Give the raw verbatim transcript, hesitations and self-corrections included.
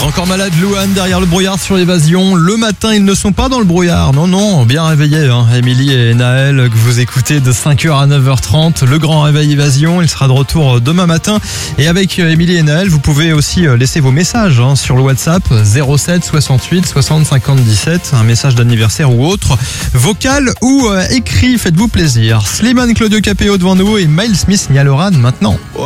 Encore malade, Louane, derrière le brouillard sur Évasion. Le matin, ils ne sont pas dans le brouillard. Non, non, bien réveillés. Hein. Émilie et Naël, que vous écoutez de cinq heures à neuf heures trente. Le grand réveil Évasion, il sera de retour demain matin. Et avec Émilie et Naël, vous pouvez aussi laisser vos messages hein, sur le WhatsApp zéro sept soixante-huit soixante cinquante dix-sept. Un message d'anniversaire ou autre, vocal ou euh, écrit. Faites-vous plaisir. Slimane, Claudio Capéo devant nous et Miles Smith, Niall Horan maintenant.